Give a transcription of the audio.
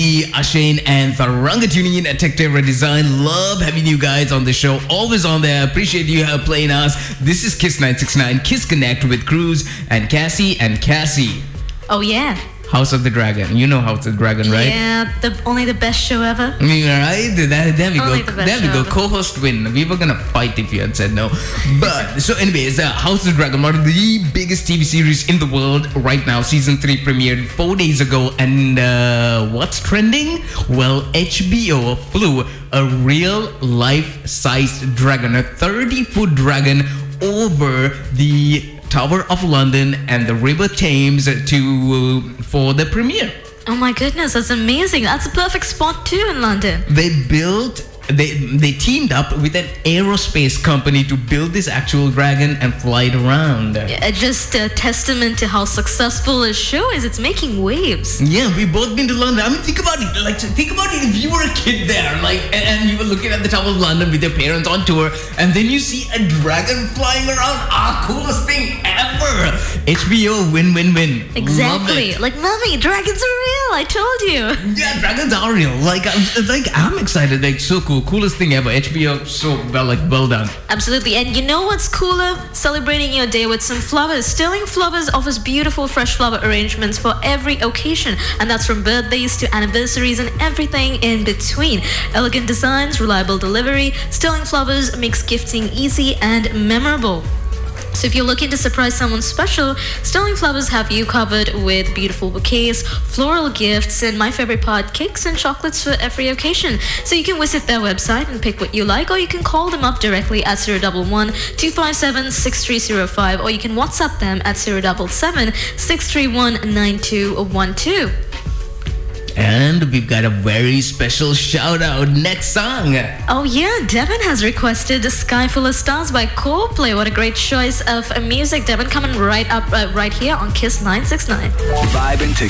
Ashane and Tharanga tuning in at Tech Terra Design. Love having you guys on the show. Always on there. Appreciate you playing us. This is Kiss 969, Kiss Connect with Cruz and Cassie and Cassie. Oh, yeah. House of the Dragon. You know House of the Dragon, right? Yeah, only the best show ever. Right? There we Only go. the best There we show go. ever. Co-host win. We were gonna fight if you had said no. But so anyways, House of the Dragon, one of the biggest TV series in the world right now. Season 3 premiered 4 days ago. And what's trending? Well, HBO flew a real life-sized dragon, a 30-foot dragon over the Tower of London and the River Thames for the premiere. Oh my goodness, that's amazing. That's a perfect spot too in London. They teamed up with an aerospace company to build this actual dragon and fly it around. Just a testament to how successful this show is. It's making waves. Yeah, we've both been to London. I mean, think about it. Think about it if you were a kid there, and you were looking at the Tower of London with your parents on tour, and then you see a dragon flying around. Coolest thing ever. HBO, win, win, win. Exactly. Like, mommy, dragons are real. I told you. Yeah, dragons are real. I'm excited. Like, so cool. Coolest thing ever. HBO, so well done. Absolutely. And you know what's cooler? Celebrating your day with some flowers. Sterling Flowers offers beautiful fresh flower arrangements for every occasion. And that's from birthdays to anniversaries and everything in between. Elegant designs, reliable delivery. Sterling Flowers makes gifting easy and memorable. So if you're looking to surprise someone special, Sterling Flowers have you covered with beautiful bouquets, floral gifts, and my favorite part, cakes and chocolates for every occasion. So you can visit their website and pick what you like, or you can call them up directly at 011-257-6305, or you can WhatsApp them at 077-631-9212. And we've got a very special shout out. Next song. Oh yeah, Devin has requested Sky Full of Stars by Coldplay. What a great choice of music. Devin coming right up right here on Kiss 969. Vibe into